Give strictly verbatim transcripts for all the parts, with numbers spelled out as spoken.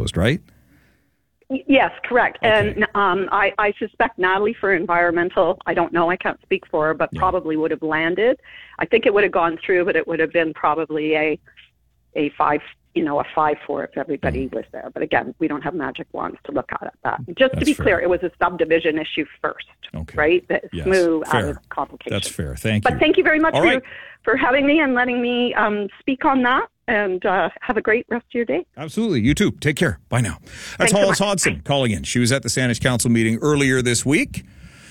closed, right? Yes, correct. Okay. And um, I, I suspect Natalie for environmental, I don't know, I can't speak for her, but Yeah. probably would have landed. I think it would have gone through, but it would have been probably a a five, you know, a five four if everybody mm. was there. But again, we don't have magic wands to look at that. Just That's to be fair. clear, it was a subdivision issue first, okay. right? That Yes. smooth Fair. out of complications. That's fair. Thank but you. But thank you very much All for, right. for having me and letting me um, speak on that. And uh, have a great rest of your day. Absolutely. You too. Take care. Bye now. That's Thanks so Hollis much. Hodson calling in. She was at the Saanich Council meeting earlier this week.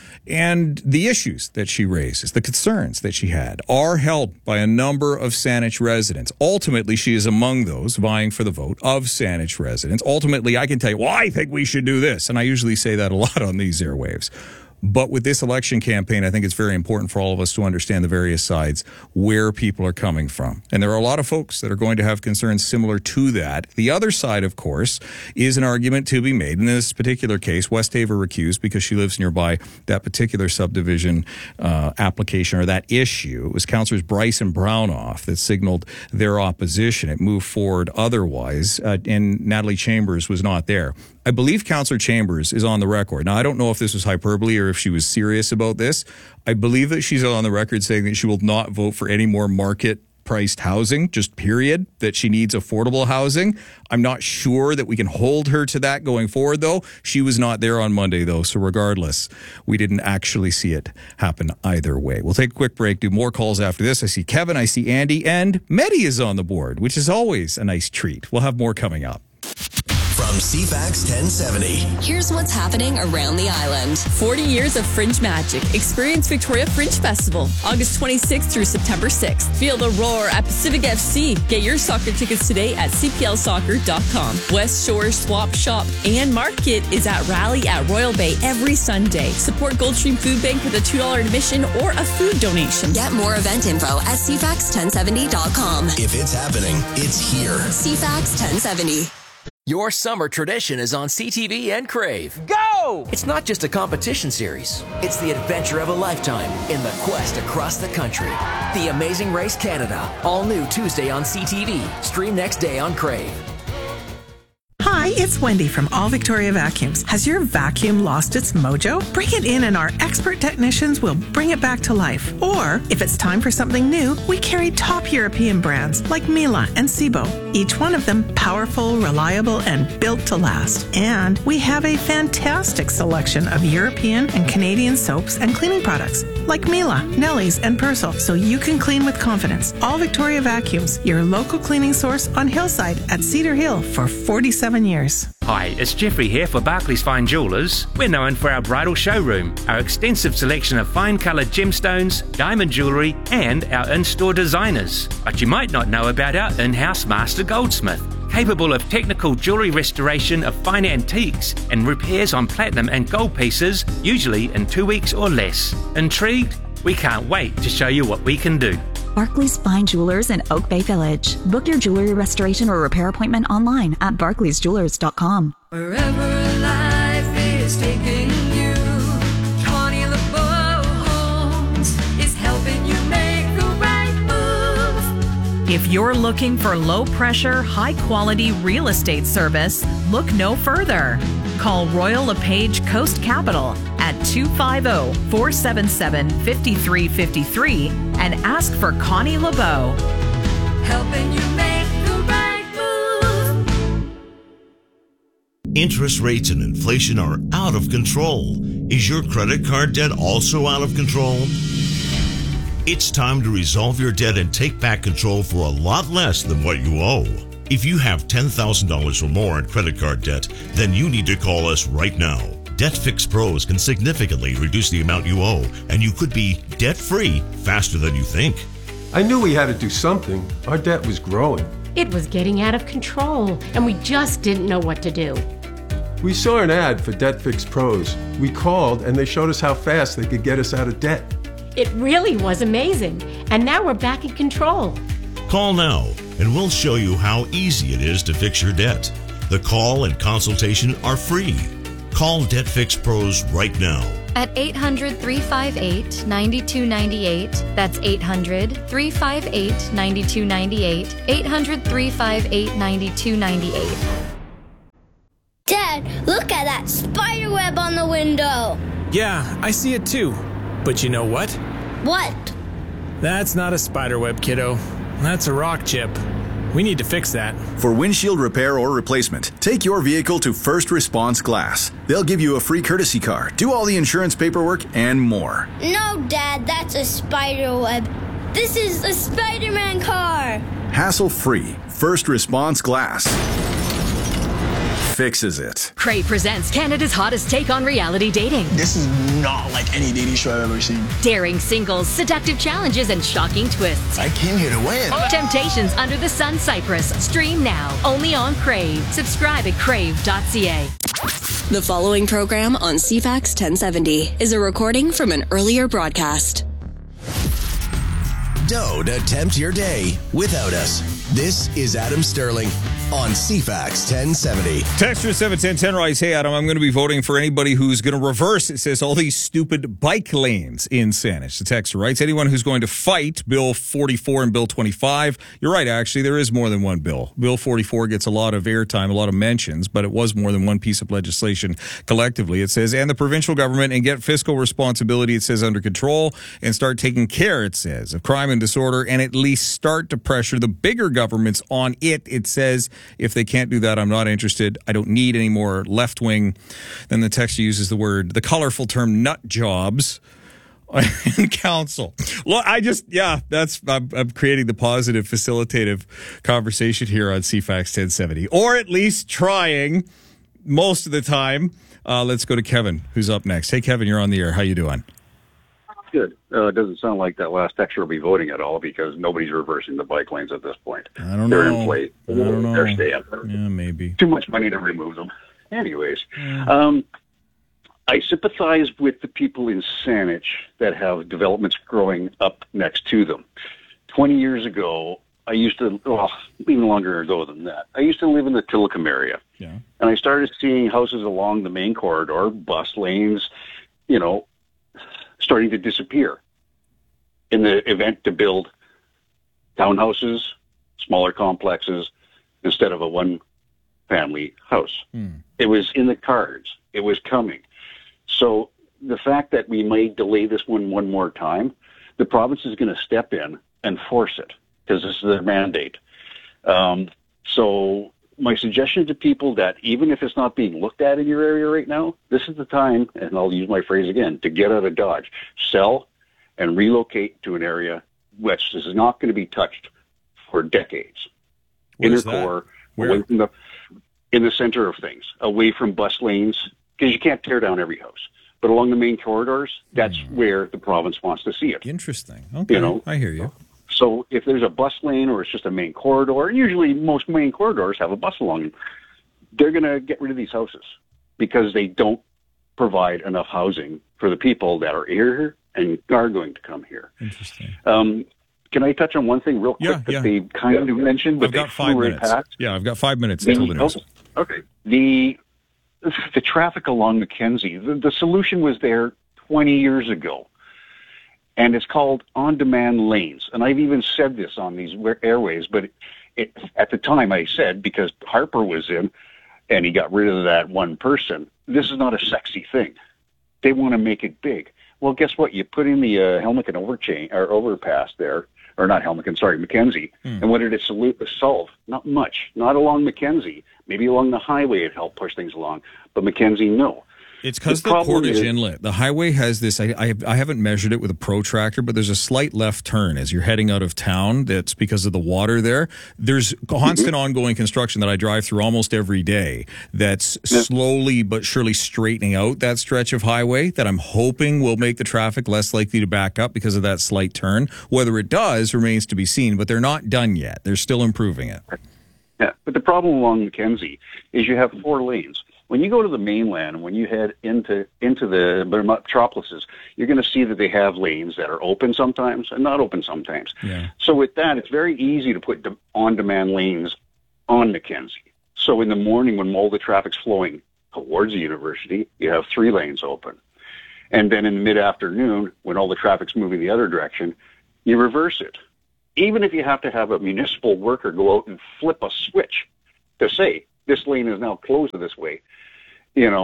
And the issues that she raises, the concerns that she had, are held by a number of Saanich residents. Ultimately, she is among those vying for the vote of Saanich residents. Ultimately, I can tell you, well, I think we should do this. And I usually say that a lot on these airwaves. But with this election campaign, I think it's very important for all of us to understand the various sides, where people are coming from. And there are a lot of folks that are going to have concerns similar to that. The other side, of course, is an argument to be made. In this particular case, Westhaver recused because she lives nearby that particular subdivision uh, application or that issue. It was Councillors Bryce and Brownoff that signaled their opposition. It moved forward otherwise, uh, and Natalie Chambers was not there. I believe Councillor Chambers is on the record. Now, I don't know if this was hyperbole or if she was serious about this. I believe that she's on the record saying that she will not vote for any more market-priced housing, just period, that she needs affordable housing. I'm not sure that we can hold her to that going forward, though. She was not there on Monday, though, so regardless, we didn't actually see it happen either way. We'll take a quick break, do more calls after this. I see Kevin, I see Andy, and Medi is on the board, which is always a nice treat. We'll have more coming up. From C FAX ten seventy. Here's what's happening around the island. forty years of Fringe magic. Experience Victoria Fringe Festival, August twenty-sixth through September sixth. Feel the roar at Pacific F C. Get your soccer tickets today at c p l soccer dot com. West Shore Swap Shop and Market is at Rally at Royal Bay every Sunday. Support Goldstream Food Bank with a two dollars admission or a food donation. Get more event info at c fax ten seventy dot com. If it's happening, it's here. C FAX ten seventy. Your summer tradition is on C T V and Crave. Go! It's not just a competition series. It's the adventure of a lifetime in the quest across the country. The Amazing Race Canada. All new Tuesday on C T V. Stream next day on Crave. Hi, it's Wendy from All Victoria Vacuums. Has your vacuum lost its mojo? Bring it in and our expert technicians will bring it back to life. Or, if it's time for something new, we carry top European brands like Miele and Sebo. Each one of them powerful, reliable, and built to last. And we have a fantastic selection of European and Canadian soaps and cleaning products like Miele, Nelly's, and Persil, so you can clean with confidence. All Victoria Vacuums, your local cleaning source on Hillside at Cedar Hill for forty-seven years. Hi, it's Jeffrey here for Barclays Fine Jewellers. We're known for our bridal showroom, our extensive selection of fine coloured gemstones, diamond jewellery, and our in-store designers. But you might not know about our in-house master goldsmith, capable of technical jewellery restoration of fine antiques and repairs on platinum and gold pieces, usually in two weeks or less. Intrigued? We can't wait to show you what we can do. Barclays Fine Jewelers in Oak Bay Village. Book your jewelry restoration or repair appointment online at barclays jewelers dot com. Wherever life is taking you, Connie LeBeau Homes is helping you make the right move. If you're looking for low-pressure, high-quality real estate service, look no further. Call Royal LePage Coast Capital at two five zero, four seven seven, five three five three and ask for Connie LeBeau. Helping you make the right move. Interest rates and inflation are out of control. Is your credit card debt also out of control? It's time to resolve your debt and take back control for a lot less than what you owe. If you have ten thousand dollars or more in credit card debt, then you need to call us right now. Debt Fix Pros can significantly reduce the amount you owe, and you could be debt-free faster than you think. I knew we had to do something. Our debt was growing. It was getting out of control, and we just didn't know what to do. We saw an ad for Debt Fix Pros. We called, and they showed us how fast they could get us out of debt. It really was amazing, and now we're back in control. Call now, and we'll show you how easy it is to fix your debt. The call and consultation are free. Call Debt Fix Pros right now. At eight hundred, three five eight, nine two nine eight. That's eight hundred, three five eight, nine two nine eight. eight hundred, three five eight, nine two nine eight. that spider web on the window. Yeah, I see it too. But you know what? What? That's not a spider web, kiddo. That's a rock chip. We need to fix that. For windshield repair or replacement, take your vehicle to First Response Glass. They'll give you a free courtesy car, do all the insurance paperwork, and more. No, Dad, that's a spider web. This is a Spider-Man car. Hassle-free. First Response Glass fixes it. Crave presents Canada's hottest take on reality dating. This is not like any dating show I've ever seen. Daring singles, seductive challenges, and shocking twists. I came here to win. Temptations Under the Sun Cyprus. Stream now, only on Crave. Subscribe at crave dot c a. The following program on C FAX ten seventy is a recording from an earlier broadcast. Don't attempt your day without us. This is Adam Sterling on C FAX ten seventy. Texture seven ten ten writes, hey, Adam, I'm going to be voting for anybody who's going to reverse, it says, all these stupid bike lanes in Saanich. The texter writes, anyone who's going to fight Bill forty-four and Bill twenty-five. You're right, actually, there is more than one bill. Bill forty-four gets a lot of airtime, a lot of mentions, but it was more than one piece of legislation collectively. It says, and the provincial government and get fiscal responsibility, it says, under control and start taking care, it says, of crime and disorder and at least start to pressure the bigger governments on it, it says. If they can't do that, I'm not interested. I don't need any more left-wing. Then the text uses the word, the colorful term nut jobs in council. Look, I just, yeah, that's, I'm, I'm creating the positive, facilitative conversation here on C FAX ten seventy, or at least trying most of the time. Uh, let's go to Kevin, who's up next. Hey, Kevin, you're on the air. How you doing? Good. Uh, it doesn't sound like that last texture will be voting at all because nobody's reversing the bike lanes at this point. I don't They're know. in place. I don't know. They're staying. Yeah, maybe. Too much money to remove them. Anyways, um, I sympathize with the people in Saanich that have developments growing up next to them. Twenty years ago, I used to, well, even longer ago than that, I used to live in the Tillicum area. Yeah. And I started seeing houses along the main corridor, bus lanes, you know, starting to disappear in the event to build townhouses, smaller complexes, instead of a one-family house. Hmm. It was in the cards. It was coming. So the fact that we may delay this one one more time, the province is going to step in and force it because this is their mandate. Um, so my suggestion to people that even if it's not being looked at in your area right now, this is the time, and I'll use my phrase again, to get out of Dodge. Sell and relocate to an area which is not going to be touched for decades. Where's Inner core, Where? away from the, in the center of things, away from bus lanes, because you can't tear down every house. But along the main corridors, that's mm. where the province wants to see it. Interesting. Okay, you know? I hear you. So if there's a bus lane or it's just a main corridor, usually most main corridors have a bus along them, they're going to get rid of these houses because they don't provide enough housing for the people that are here and are going to come here. Interesting. Um, can I touch on one thing real quick Yeah, that yeah. they kind of mentioned? But I've they got five flew right minutes. past? Yeah, I've got five minutes The- until the news. oh, okay. The, the traffic along Mackenzie, the, the solution was there twenty years ago. And it's called on-demand lanes. And I've even said this on these airways, but it, it, at the time I said, because Harper was in and he got rid of that one person, this is not a sexy thing. They want to make it big. Well, guess what? You put in the uh, Helmicon overchain, or overpass there, or not Helmicon, sorry, Mackenzie. Hmm. And what did it salute, solve? Not much. Not along Mackenzie. Maybe along the highway it helped push things along. But Mackenzie, no. It's because the, problem Portage is- Inlet, the highway has this, I, I, I haven't measured it with a protractor, but there's a slight left turn as you're heading out of town. That's because of the water there. There's constant Mm-hmm. ongoing construction that I drive through almost every day that's slowly but surely straightening out that stretch of highway that I'm hoping will make the traffic less likely to back up because of that slight turn. Whether it does remains to be seen, but they're not done yet. They're still improving it. Yeah, but the problem along Mackenzie is you have four lanes. When you go to the mainland, when you head into into the metropolises, you're going to see that they have lanes that are open sometimes and not open sometimes. Yeah. So with that, it's very easy to put de- on-demand lanes on Mackenzie. So in the morning when all the traffic's flowing towards the university, you have three lanes open. And then in the mid-afternoon, when all the traffic's moving the other direction, you reverse it. Even if you have to have a municipal worker go out and flip a switch to say, this lane is now closed this way, you know,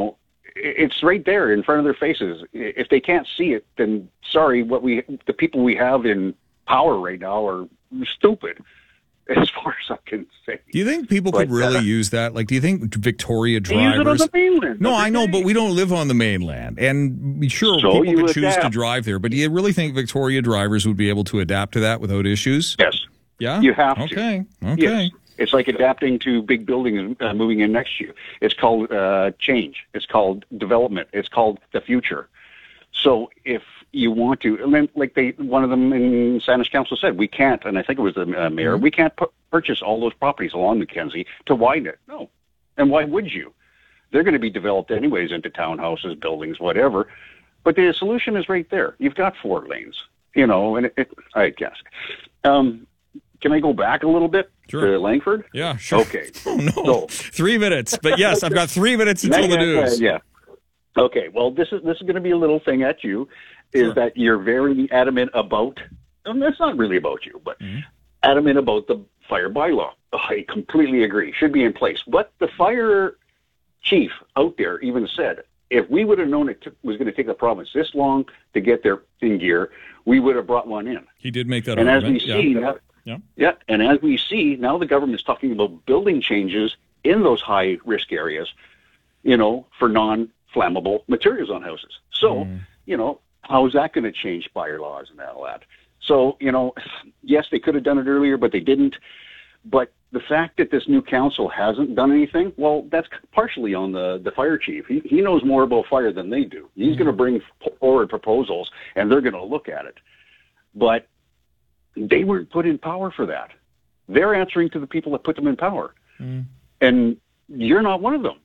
it's right there in front of their faces. If they can't see it, then sorry, what we the people we have in power right now are stupid, as far as I can say. Do you think people But, could really uh, use that? Like, do you think Victoria They use it on drivers? the mainland. No, every I know, day. but we don't live on the mainland, and sure, So people you could choose to adapt. drive there. But do you really think Victoria drivers would be able to adapt to that without issues? Yes. Yeah. You have to. Okay. Okay. Yes. It's like adapting to big buildings uh, moving in next to you. It's called uh, change. It's called development. It's called the future. So if you want to, and then like they, one of them in Saanich Council said, we can't, and I think it was the uh, mayor, Mm-hmm. we can't pu- purchase all those properties along Mackenzie to widen it. No. And why would you? They're going to be developed anyways into townhouses, buildings, whatever. But the solution is right there. You've got four lanes, you know, and it, it I guess. Um, Can I go back a little bit Sure. to Langford? Yeah, sure. Okay. Oh, no. So, Three minutes. But yes, I've got three minutes until the Yeah, yeah, news. Yeah. Okay. Well, this is this is going to be a little thing at you, is Sure. that you're very adamant about. And that's not really about you, but Mm-hmm. adamant about the fire bylaw. I completely agree. Should be in place. But the fire chief out there even said, if we would have known it took, was going to take the province this long to get their in gear, we would have brought one in. He did make that And as argument. we see yeah. now, Yeah. yeah, and as we see now, the government is talking about building changes in those high risk areas, you know, for non-flammable materials on houses. So, Mm. you know, how is that going to change fire laws and all that? So, you know, yes, they could have done it earlier, but they didn't. But the fact that this new council hasn't done anything, well, that's partially on the, the fire chief. He, he knows more about fire than they do. He's going to bring forward proposals, and they're going to look at it. But they weren't put in power for that. They're answering to the people that put them in power. Mm. And you're not one of them.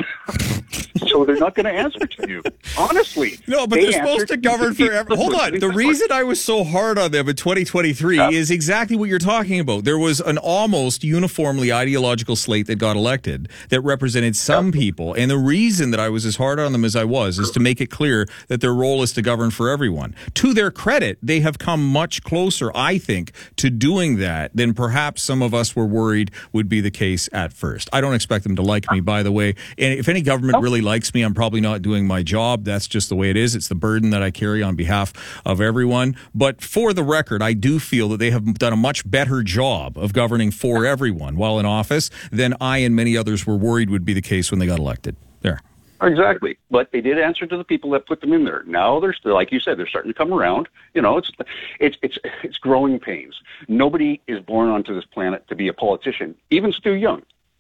So they're not going to answer to you. Honestly. No, but they they're supposed answer to govern the people forever. that Hold put on. them in The power. reason I was so hard on them in twenty twenty-three Yeah. is exactly what you're talking about. There was an almost uniformly ideological slate that got elected that represented some people. And the reason that I was as hard on them as I was is to make it clear that their role is to govern for everyone. To their credit, they have come much closer, I think, to doing that than perhaps some of us were worried would be the case at first. I don't expect them to like me, by the way. And if any government really likes me, I'm probably not doing my job. That's just the way it is. It's the burden that I carry on behalf of everyone. But for the record, I do feel that they have done a much better job of governing for everyone while in office than I and many others were worried would be the case when they got elected. There. Exactly. But they did answer to the people that put them in there. Now they're still, like you said, they're starting to come around. You know, it's it's it's it's growing pains. Nobody is born onto this planet to be a politician. Even Stu Young.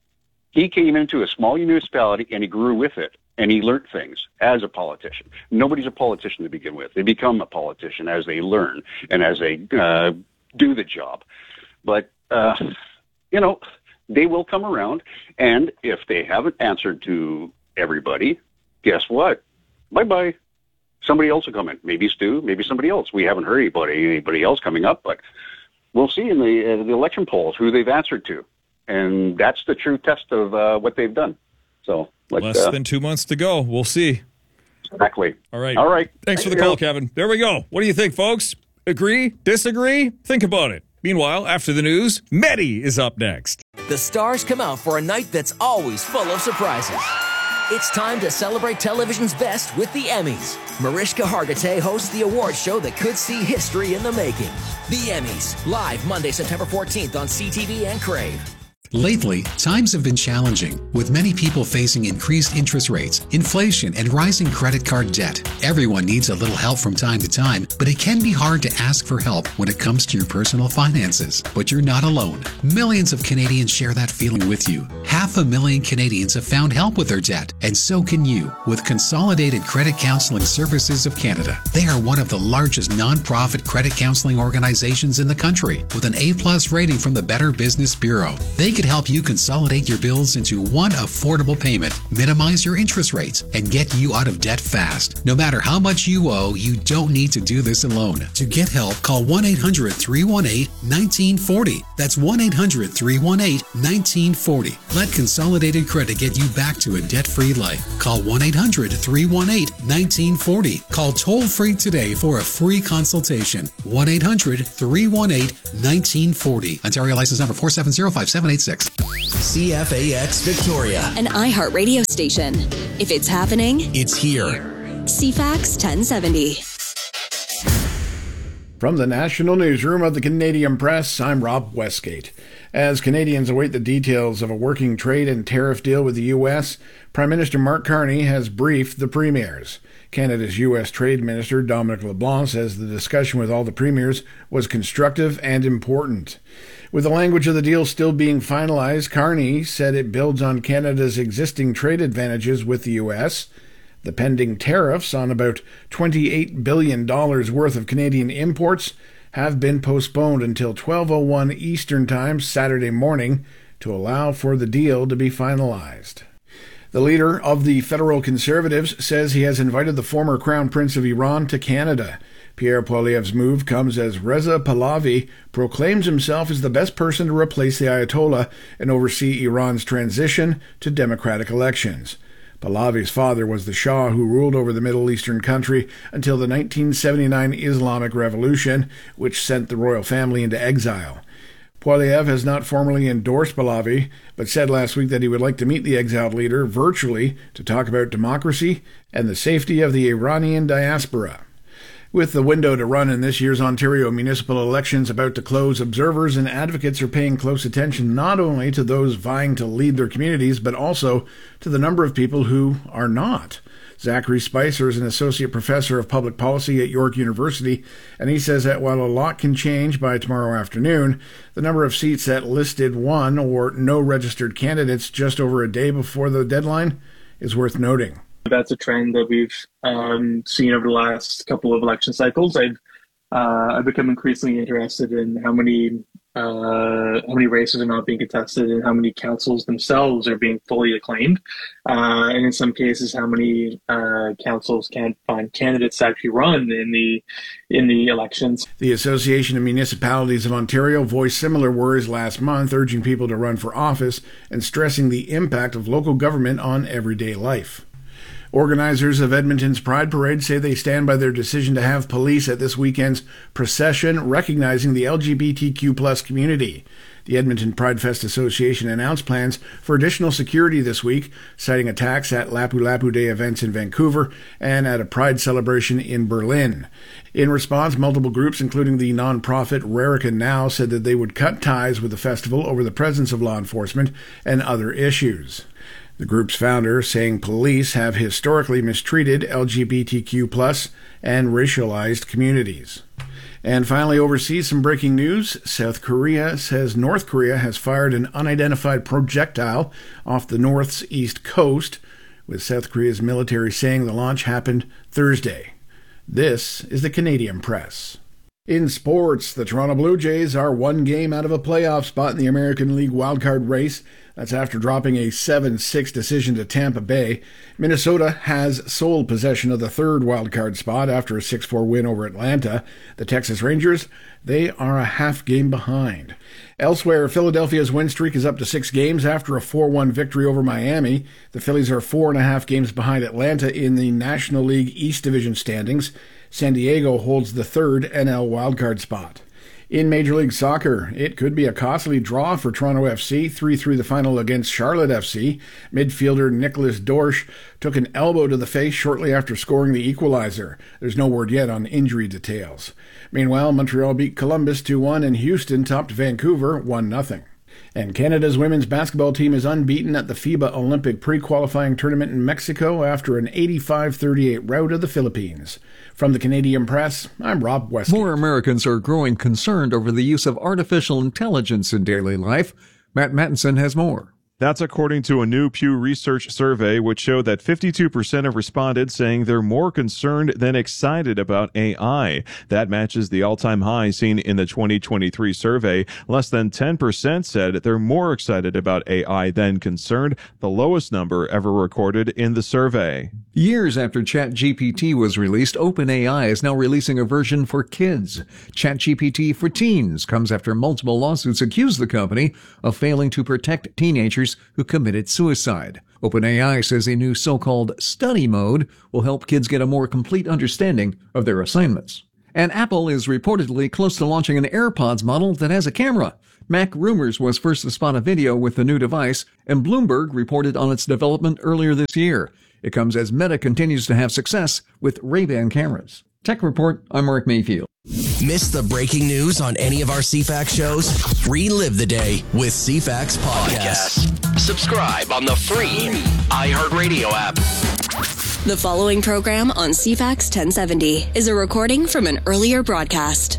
He came into a small municipality and he grew with it. And he learned things as a politician. Nobody's a politician to begin with. They become a politician as they learn and as they uh, do the job. But, uh, you know, they will come around. And if they haven't answered to everybody, guess what? Bye-bye. Somebody else will come in. Maybe Stu, maybe somebody else. We haven't heard anybody, anybody else coming up, but we'll see in the, uh, the election polls who they've answered to. And that's the true test of uh, what they've done. So, like, Less uh, than two months to go. We'll see. Exactly. All right. All right. Thanks for the Thank call, you. Kevin. There we go. What do you think, folks? Agree? Disagree? Think about it. Meanwhile, after the news, Medi is up next. The stars come out for a night that's always full of surprises. It's time to celebrate television's best with the Emmys. Mariska Hargitay hosts the award show that could see history in the making. The Emmys, live Monday, September fourteenth on C T V and Crave. Lately, times have been challenging, with many people facing increased interest rates, inflation, and rising credit card debt. Everyone needs a little help from time to time, but it can be hard to ask for help when it comes to your personal finances. But you're not alone. Millions of Canadians share that feeling with you. Half a million Canadians have found help with their debt, and so can you with Consolidated Credit Counseling Services of Canada. They are one of the largest nonprofit credit counseling organizations in the country, with an A-plus rating from the Better Business Bureau. They could help you consolidate your bills into one affordable payment, minimize your interest rates, and get you out of debt fast. No matter how much you owe, you don't need to do this alone. To get help, call one eight hundred, three one eight, one nine four zero. That's one eight hundred, three one eight, one nine four zero. Let Consolidated Credit get you back to a debt-free life. Call one eight hundred, three one eight, one nine four zero. Call toll-free today for a free consultation. one eight hundred, three one eight, one nine four zero. Ontario license number four seven zero five seven eight six. C F A X Victoria. An iHeart radio station. If it's happening, it's here. C FAX ten seventy. From the National Newsroom of the Canadian Press, I'm Rob Westgate. As Canadians await the details of a working trade and tariff deal with the U S, Prime Minister Mark Carney has briefed the premiers. Canada's U S Trade Minister Dominic LeBlanc says the discussion with all the premiers was constructive and important. With the language of the deal still being finalized, Carney said it builds on Canada's existing trade advantages with the U S. The pending tariffs on about twenty-eight billion dollars worth of Canadian imports have been postponed until twelve oh one Eastern Time Saturday morning to allow for the deal to be finalized. The leader of the federal Conservatives says he has invited the former Crown Prince of Iran to Canada. Pierre Poilievre's move comes as Reza Pahlavi proclaims himself as the best person to replace the Ayatollah and oversee Iran's transition to democratic elections. Pahlavi's father was the Shah who ruled over the Middle Eastern country until the nineteen seventy-nine Islamic Revolution, which sent the royal family into exile. Poilievre has not formally endorsed Pahlavi, but said last week that he would like to meet the exiled leader virtually to talk about democracy and the safety of the Iranian diaspora. With the window to run in this year's Ontario municipal elections about to close, observers and advocates are paying close attention not only to those vying to lead their communities, but also to the number of people who are not. Zachary Spicer is an associate professor of public policy at York University, and he says that while a lot can change by tomorrow afternoon, the number of seats that listed one or no registered candidates just over a day before the deadline is worth noting. That's a trend that we've um, seen over the last couple of election cycles. I've uh, I've become increasingly interested in how many uh, how many races are not being contested and how many councils themselves are being fully acclaimed, uh, and in some cases, how many uh, councils can't find candidates to actually run in the in the elections. The Association of Municipalities of Ontario voiced similar worries last month, urging people to run for office and stressing the impact of local government on everyday life. Organizers of Edmonton's Pride Parade say they stand by their decision to have police at this weekend's procession recognizing the L G B T Q plus community. The Edmonton Pride Fest Association announced plans for additional security this week, citing attacks at Lapu Lapu Day events in Vancouver and at a Pride celebration in Berlin. In response, multiple groups, including the nonprofit Rarica Now, said that they would cut ties with the festival over the presence of law enforcement and other issues. The group's founder saying police have historically mistreated L G B T Q plus and racialized communities. And finally, overseas, some breaking news. South Korea says North Korea has fired an unidentified projectile off the North's east coast, with South Korea's military saying the launch happened Thursday. This is the Canadian Press. In sports, the Toronto Blue Jays are one game out of a playoff spot in the American League wildcard race. That's after dropping a seven six decision to Tampa Bay. Minnesota has sole possession of the third wildcard spot after a six four win over Atlanta. The Texas Rangers, they are a half game behind. Elsewhere, Philadelphia's win streak is up to six games after a four one victory over Miami. The Phillies are four and a half games behind Atlanta in the National League East Division standings. San Diego holds the third N L wildcard spot. In Major League Soccer, it could be a costly draw for Toronto F C, three three the final against Charlotte F C. Midfielder Nicholas Dorsch took an elbow to the face shortly after scoring the equalizer. There's no word yet on injury details. Meanwhile, Montreal beat Columbus two one and Houston topped Vancouver one nothing. And Canada's women's basketball team is unbeaten at the FIBA Olympic pre-qualifying tournament in Mexico after an eighty-five thirty-eight rout of the Philippines. From the Canadian Press, I'm Rob Westgate. More Americans are growing concerned over the use of artificial intelligence in daily life. Matt Mattinson has more. That's according to a new Pew Research survey, which showed that fifty-two percent of respondents saying they're more concerned than excited about A I. That matches the all-time high seen in the twenty twenty-three survey. Less than ten percent said they're more excited about A I than concerned, the lowest number ever recorded in the survey. Years after ChatGPT was released, OpenAI is now releasing a version for kids. ChatGPT for Teens comes after multiple lawsuits accuse the company of failing to protect teenagers who committed suicide. OpenAI says a new so-called study mode will help kids get a more complete understanding of their assignments. And Apple is reportedly close to launching an AirPods model that has a camera. Mac Rumors was first to spot a video with the new device, and Bloomberg reported on its development earlier this year. It comes as Meta continues to have success with Ray-Ban cameras. Tech Report, I'm Mark Mayfield. Miss the breaking news on any of our C FAX shows? Relive the day with C FAX Podcast. Subscribe on the free iHeartRadio app. The following program on C FAX ten seventy is a recording from an earlier broadcast.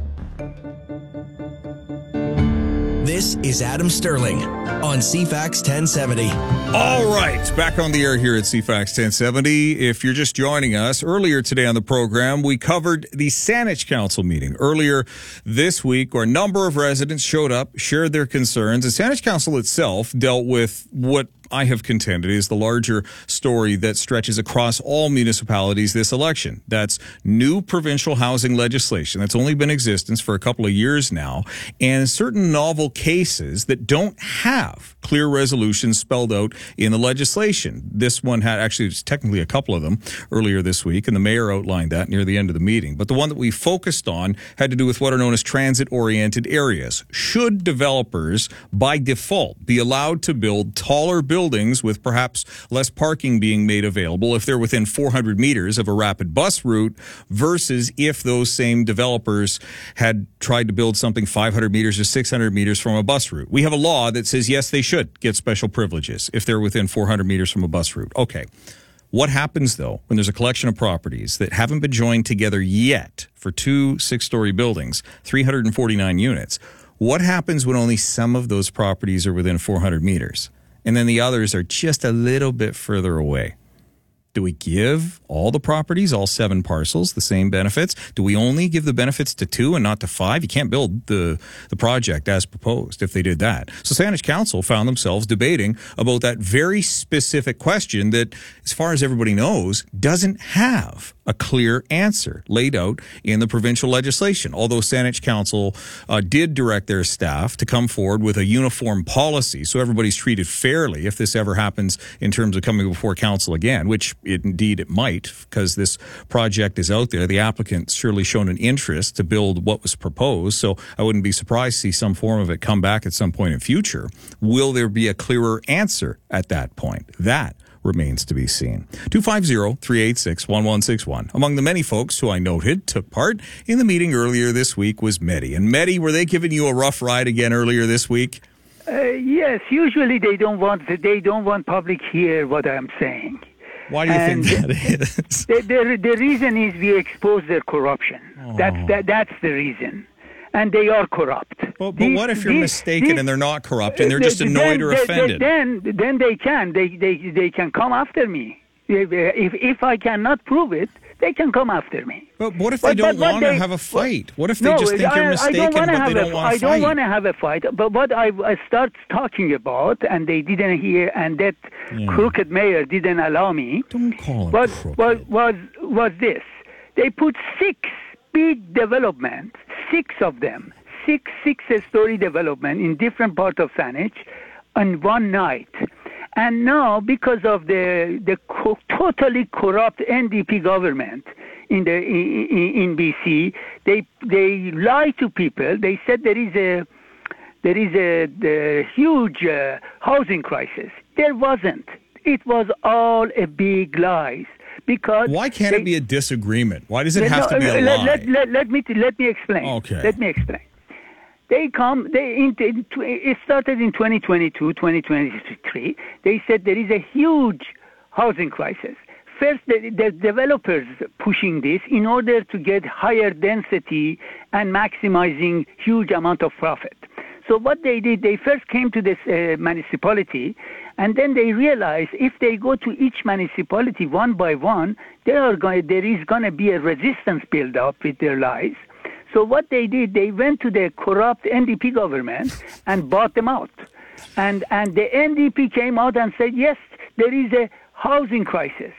This is Adam Sterling on C FAX ten seventy. All right, back on the air here at C FAX ten seventy. If you're just joining us, earlier today on the program, we covered the Saanich Council meeting. Earlier this week, where a number of residents showed up, shared their concerns. The Saanich Council itself dealt with what I have contended is the larger story that stretches across all municipalities this election. That's new provincial housing legislation that's only been in existence for a couple of years now, and certain novel cases that don't have clear resolutions spelled out in the legislation. This one had actually, it's technically a couple of them earlier this week, and the mayor outlined that near the end of the meeting. But the one that we focused on had to do with what are known as transit-oriented areas. Should developers, by default, be allowed to build taller buildings buildings with perhaps less parking being made available if they're within four hundred meters of a rapid bus route versus if those same developers had tried to build something five hundred meters or six hundred meters from a bus route? We have a law that says, yes, they should get special privileges if they're within four hundred meters from a bus route. Okay. What happens, though, when there's a collection of properties that haven't been joined together yet for two six-story buildings, three hundred forty-nine units? What happens when only some of those properties are within four hundred meters? And then the others are just a little bit further away. Do we give all the properties, all seven parcels, the same benefits? Do we only give the benefits to two and not to five? You can't build the, the project as proposed if they did that. So Saanich Council found themselves debating about that very specific question that, as far as everybody knows, doesn't have a clear answer laid out in the provincial legislation. Although Saanich Council uh, did direct their staff to come forward with a uniform policy so everybody's treated fairly if this ever happens in terms of coming before council again, which it, indeed it might, because this project is out there. The applicant's surely shown an interest to build what was proposed, so I wouldn't be surprised to see some form of it come back at some point in future. Will there be a clearer answer at that point? That remains to be seen. two five zero, three eight six, one one six one. Among the many folks who I noted took part in the meeting earlier this week was Medi. And Medi, were they giving you a rough ride again earlier this week? Uh, yes, usually they don't want they don't want public hear what I'm saying. Why do you and think that is? The, the, the reason is we expose their corruption. Oh. That's that, that's the reason. And they are corrupt. But, but these, what if you're these, mistaken these, and they're not corrupt and they're just annoyed then, or offended? Then, then they can. They, they, they can come after me. If, if, if I cannot prove it, they can come after me. But what if they but, don't want to have a fight? What if they no, just think I, you're mistaken, but they don't want to fight? I don't want to have a fight. But what I, I start talking about, and they didn't hear, and that yeah. crooked mayor didn't allow me. Don't call him but, crooked. Was, was, was this. They put six big developments, six of them, six six-story development in different parts of Saanich on one night. And now, because of the the co- totally corrupt N D P government in the in, in B C, they they lie to people. They said there is a there is a the huge uh, housing crisis. There wasn't. It was all a big lies. Because why can't they, it be a disagreement? Why does it have no, to be a let, lie? Let, let, let me let me explain. Okay. Let me explain. They come. They in, it started in twenty twenty-two, twenty twenty-three. They said there is a huge housing crisis. First, the, the developers pushing this in order to get higher density and maximizing huge amount of profit. So what they did, they first came to this uh, municipality, and then they realized if they go to each municipality one by one, there are going, there is going to be a resistance build up with their lies. So what they did, they went to the corrupt N D P government and bought them out. And and the N D P came out and said, yes, there is a housing crisis.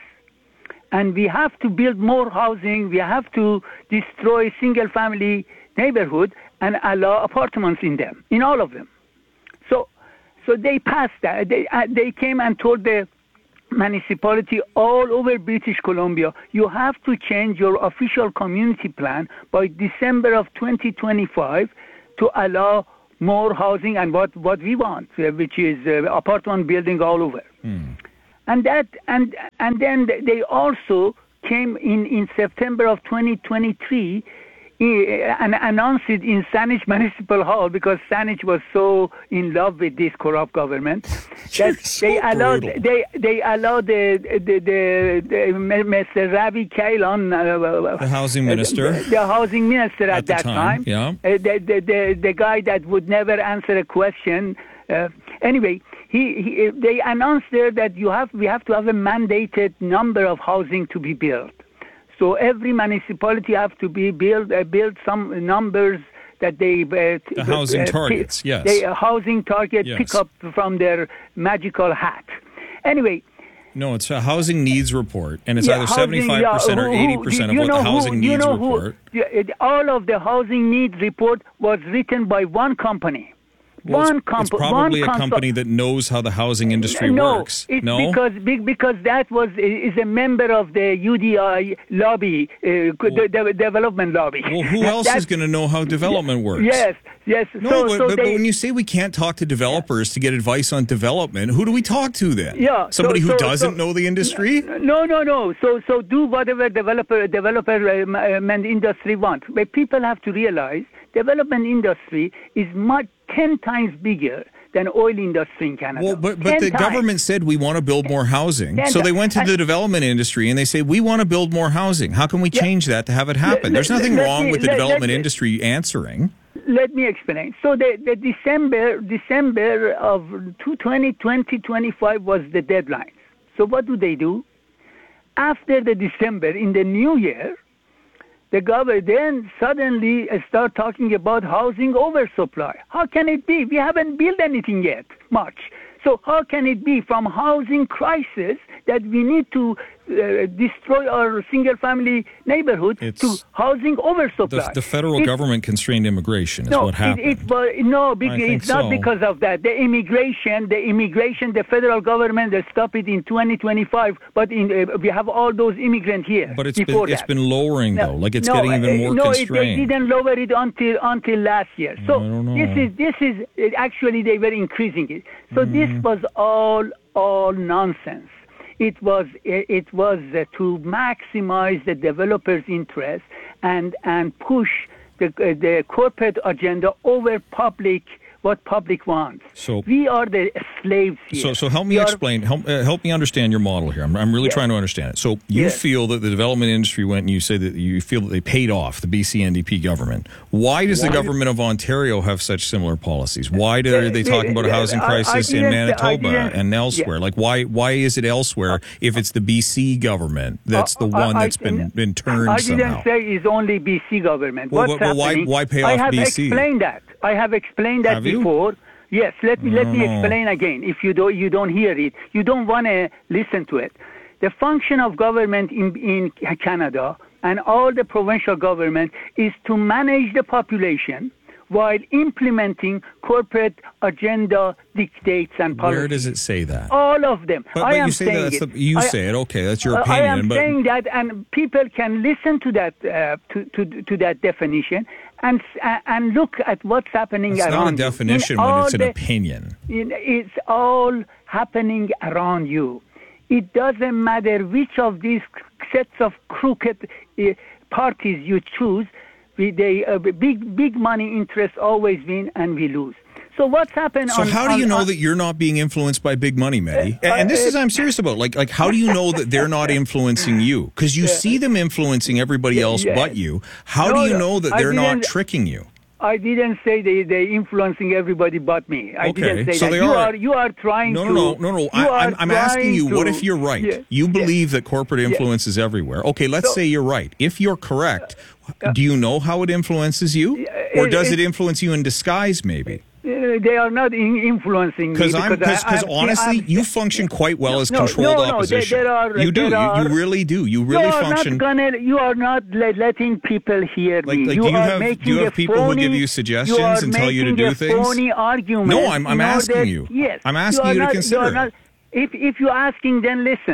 And we have to build more housing. We have to destroy single-family neighborhood and allow apartments in them, in all of them. So so they passed that. They, uh, they came and told the municipality all over British Columbia, you have to change your official community plan by December of twenty twenty-five to allow more housing and what, what we want, uh, which is uh, apartment building all over. Hmm. And that and and then they also came in, in September of twenty twenty-three uh, and announced it in Saanich Municipal Hall because Saanich was so in love with this corrupt government that so they allowed brutal. they they allowed the the, the, the Mister Ravi Kahlon, uh, The housing minister. the, the housing minister at, At the that time, yeah. uh, the, the the the guy that would never answer a question. Uh, anyway. He, he, they announced there that you have, we have to have a mandated number of housing to be built. So every municipality have to be build, uh, build some numbers that they... Uh, The housing uh, targets, yes. They, uh, housing target Yes. pick up from their magical hat. Anyway... No, it's a housing needs report, and it's yeah, either housing, seventy-five percent yeah, or who- who- eighty percent of you what know the who- housing you needs know who- report. yeah, it- all of the housing needs report was written by one company. Well, one it's, comp- it's probably one a consult- company that knows how the housing industry no, works. It's no, because be- because that was is a member of the U D I lobby, uh, the, the development lobby. Well, who else That- is going to know how development works? Yes, yes. No, so, but, so but, they, but when you say we can't talk to developers to get advice on development, who do we talk to then? Yeah, Somebody so- who so- doesn't so- know the industry? No, no, no. So, so do whatever developer development industry want. But people have to realize development industry is much ten times bigger than oil industry in Canada. Well, but, but ten the times. government said we want to build more housing. Ten So they times. went to the And- development industry and they say, we want to build more housing. How can we change that to have it happen? Let- There's nothing let wrong me- with the let- development let- industry answering. Let me explain. So the, the December December of twenty twenty twenty-five was the deadline. So what do they do? After the December, in the new year, the government then suddenly start talking about housing oversupply. How can it be? We haven't built anything yet, much. So how can it be from housing crisis that we need to uh, destroy our single-family neighborhood It's- to housing oversupply? The, the federal It's- government constrained immigration is no, what happened. It, it, was- no, I because think it's not so. because of that. The immigration, the immigration, the federal government they stopped it in twenty twenty-five, but in, uh, we have all those immigrants here. But it's before been it's that. been lowering No, though. Like it's no, getting even uh, more no, it, they constrained. didn't lower it until until last year. So I don't know. this is this is it, actually they were increasing it. So Mm. this was all all nonsense. It was it was uh, to maximize the developers' interest and and push the uh, the corporate agenda over public what public wants. So- we are the slaves here. So, so help me We are- explain. Help, uh, help me understand your model here. I'm, I'm really Yes. trying to understand it. So, you Yes. feel that the development industry went, and you say that you feel that they paid off the B C N D P government. Why does the Why? government of Ontario have such similar policies? Why do, are they talking about a housing I- I crisis in didn't say- I Manitoba didn't- and elsewhere? yeah. Like, why why is it elsewhere if it's the B C government that's the I- one I- that's been been turned I somehow? didn't say it's only B C government. Well, What's well, why- happening? why pay I off have B C? explained that. I have explained that Have you? before. Yes, let me let me No. explain again. If you don't you don't hear it, you don't want to listen to it. The function of government in in Canada and all the provincial government is to manage the population while implementing corporate agenda dictates and policies. Where does it say that? All of them. But, I but am you say saying that that's it. the, you I- say it. Okay, that's your uh, opinion. I am but saying that, and people can listen to that uh, to, to to that definition and s- and look at what's happening it's around not a you. definition In when all it's an the- opinion. in- It's all happening around you. It doesn't matter which of these sets of crooked uh, parties you choose. We, they uh, big big money interests always win, and we lose. So what's happened? So on, how do on- you know on- that you're not being influenced by big money, Mehdi? Uh, and this uh, is I'm serious about. Like, like how do you know that they're not influencing you? Because you Yeah. see them influencing everybody else Yeah. but you. How No, do you no, know that I they're not didn't- tricking you? I didn't say they they influencing everybody but me. I Okay, didn't say so that. they you are- are you are trying No, to. no, no, no, no. you I, are I'm, I'm asking trying you, what to- if you're right? Yeah. You Yeah. believe that corporate influence is everywhere. Okay, let's So- say you're right. If you're correct, do you know how it influences you? Or it- does it it- influence you in disguise, maybe? Uh, they are not in influencing me Because I'm because I- I'm- honestly, I'm- you function quite well as No, controlled no, no, there- opposition. there are- you do. there You, are- you really do. You really you are function. Not gonna, you are not le- letting people hear Like, me. like you do you are have making do you have a people phony, who give you you suggestions are and tell you to making do a things? Phony argument. No, I'm I'm in asking order- you. Yes, I'm asking are you to not- consider are it. not- if if you're asking, then listen.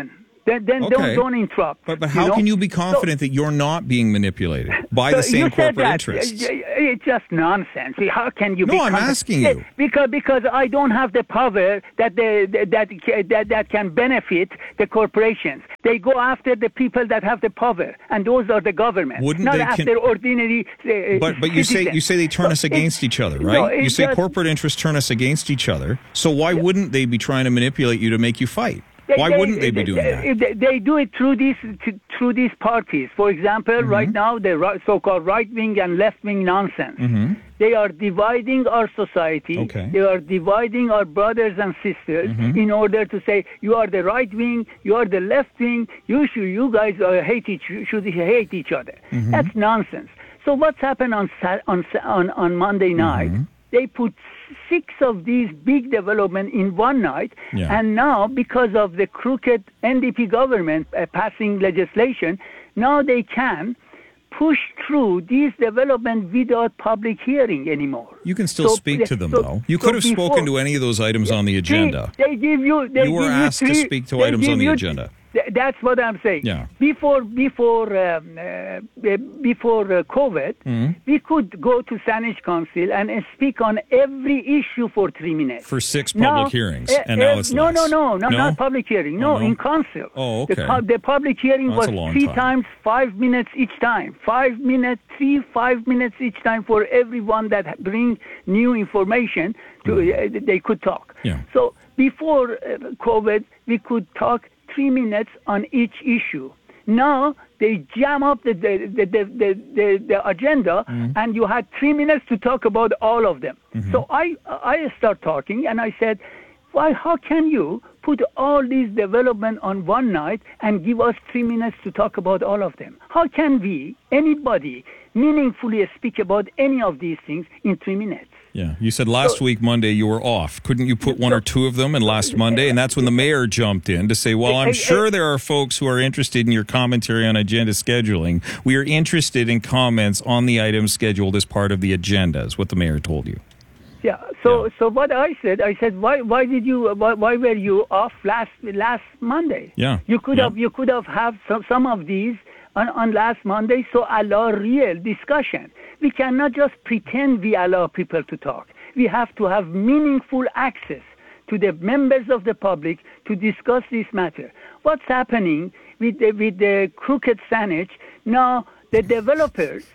then, then Okay. don't, don't interrupt. But, but you how know? can you be confident So- that you're not being manipulated by So the same you said corporate that. interests? Uh, It's just nonsense. How can you? No, be I'm confident? asking Yeah, you. because because I don't have the power that the, that that that can benefit the corporations. They go after the people that have the power, and those are the government, Wouldn't not they after con- ordinary. Uh, But but you say citizens. you say they turn So us against each other, no, right? you it's say just- corporate interests turn us against each other. So why wouldn't they be trying to manipulate you to make you fight? They- Why they- wouldn't they be doing they, that? They, they do it through these t- through these parties. For example, Mm-hmm. right now the ri- so-called right-wing and left-wing nonsense. Mm-hmm. They are dividing our society. Okay. They are dividing our brothers and sisters Mhm. in order to say you are the right wing, you are the left wing. You should, you guys uh, hate each should hate each other. Mhm. That's nonsense. So what's happened on Sat- on Sa- on on Monday night? They put six of these big development in one night, Yeah. and now because of the crooked N D P government uh, passing legislation, now they can push through these development without public hearing anymore. You can still So- speak to them, so- though. You so could have before- spoken to any of those items on the agenda. They, they give you. They You were give asked to three, speak to they items give on the you- agenda. th- That's what I'm saying. Yeah. Before before um, uh, before uh, COVID, Mhm. we could go to Saanich Council and uh, speak on every issue for three minutes. For six Now, public hearings, uh, and now uh, it's no, less. no, no, no, No? not public hearing. No, Oh, no? in council. Oh, The, okay. co- the public hearing Oh, that's was a long three time. times five minutes each time. Five minutes, three five minutes each time for everyone that bring new information. To uh, they could talk. Yeah. So before uh, COVID, we could talk three minutes on each issue. Now they jam up the the the the, the, the, the agenda, Mm-hmm. and you had three minutes to talk about all of them. Mm-hmm. So I I start talking, and I said, why? How can you put all these development on one night and give us three minutes to talk about all of them? How can we, anybody, meaningfully speak about any of these things in three minutes? Yeah, you said last week Monday you were off. Couldn't you put one or two of them in last Monday? And that's when the mayor jumped in to say, well, I'm sure there are folks who are interested in your commentary on agenda scheduling. We are interested in comments on the items scheduled as part of the agenda, is what the mayor told you. Yeah. So so what I said, I said, why why did you why, why were you off last last Monday? Yeah. You could Yeah. have you could have have some some of these on, on last Monday. So allow real discussion. We cannot just pretend we allow people to talk. We have to have meaningful access to the members of the public to discuss this matter. What's happening with the, with the crooked Saanich? Now the developers.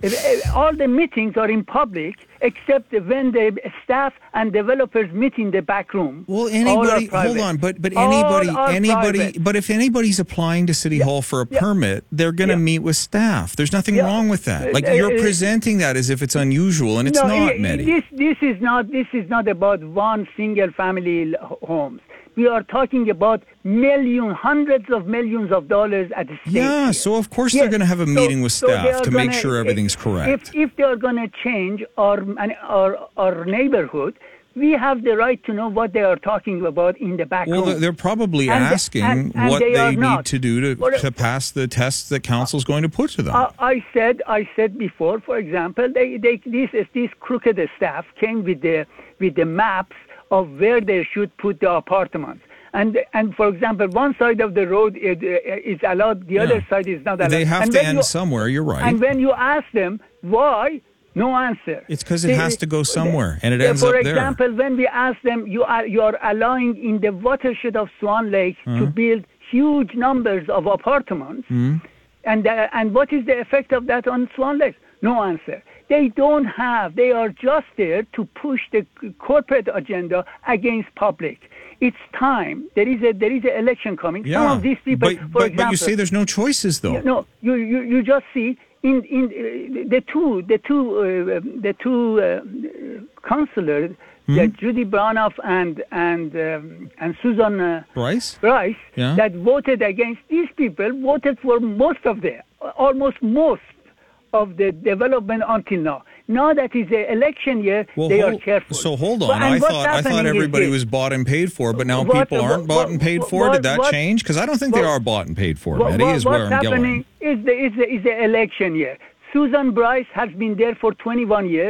All the meetings are in public, except when the staff and developers meet in the back room. Well, All are anybody, private. hold on, but but All anybody, are anybody, private. but if anybody's applying to City Hall for a permit, they're going to meet with staff. There's nothing Yeah. wrong with that. Like Uh, you're uh, presenting that as if it's unusual, and it's no, not, i- Mehdi. This this is not this is not about one single family l- homes. We are talking about millions, hundreds of millions of dollars at stake. Yeah, here. so of course Yes. they're going to have a So- meeting with so they staff are to make gonna- sure everything's correct. If if they are going to change our our our neighborhood, we have the right to know what they are talking about in the back Well, room. they're probably And- asking and- and what they they, are need not. to do to, What- to pass the tests that council's going to put to them. I, I said, I said before, for example, they, they, this, this crooked staff came with the, with the maps of where they should put the apartments. And, and for example, one side of the road is, is allowed, the other side is not allowed. They have and to when end you- somewhere, you're right. And when you ask them why, no answer. It's because it They- has to go somewhere, and it Yeah, ends for up there. example, when we ask them, you are you are allowing in the watershed of Swan Lake to Uh-huh. build huge numbers of apartments, Mhm. and uh, and what is the effect of that on Swan Lake? No answer. They don't have. They are just there to push the corporate agenda against public. It's time. There is a there is an election coming. Yeah, Some of these people, but, for but, example, but you say there's no choices, though. you- no, you, you, you just see in in uh, the two the two uh, the two uh, councillors, Hmm? the Judy Branoff and and um, and Susan uh, Bryce? Bryce, Yeah. that voted against these people voted for most of the almost most of the development until now. Now that is the election year, Well, they hold- are careful. So hold on. But- and I what's thought I happening thought is everybody this. was bought and paid for, but now What- people aren't what- bought and paid for. what- Did that what- change? Because I don't think they what- are bought and paid for. What- Mehdi, what- is where what's I'm happening going. is the, is, the, is the election year. Susan Bryce has been there for twenty-one years.